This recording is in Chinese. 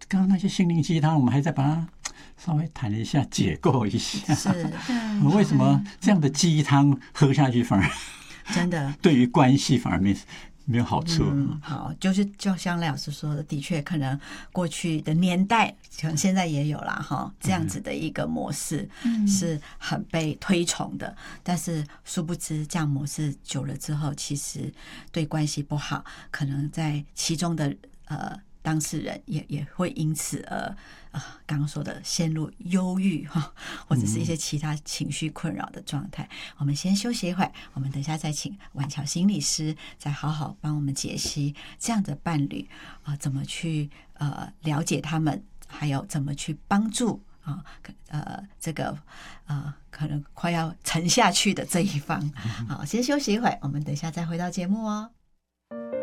刚刚那些心灵鸡汤，我们还在把它稍微谈一下，解构一下。 是， 为什么这样的鸡汤喝下去反而真的对于关系反而没有好处？ 好，就像赖老师说的，的确可能过去的年代，可能现在也有啦哈，这样子的一个模式是很被推崇的，但是殊不知这样模式久了之后，其实对关系不好，可能在其中的当事人也会因此刚刚说的陷入忧郁哈，或者是一些其他情绪困扰的状态。我们先休息一会，我们等一下再请婉乔心理师再好好帮我们解析这样的伴侣怎么去了解他们，还有怎么去帮助这个可能快要沉下去的这一方。好，先休息一会，我们等一下再回到节目哦。